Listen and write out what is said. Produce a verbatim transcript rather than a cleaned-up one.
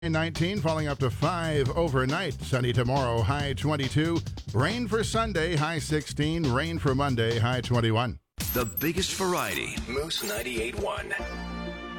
nineteen, falling up to five overnight. Sunny tomorrow, high twenty-two. Rain for Sunday, high sixteen. Rain for Monday, high twenty-one. The biggest variety. Moose ninety-eight point one.